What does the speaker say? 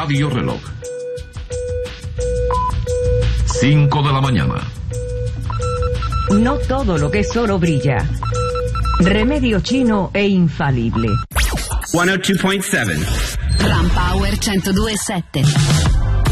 Radio Reloj. 5 de la mañana. No todo lo que es oro brilla. Remedio chino e infalible. 102.7 Ram Power 102.7.